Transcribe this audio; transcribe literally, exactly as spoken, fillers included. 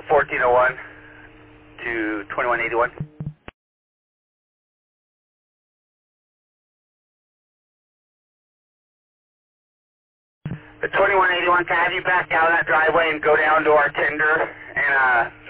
fourteen oh one to twenty-one eighty-one. The twenty-one eighty-one, can I have you back out of that driveway and go down to our tender and uh,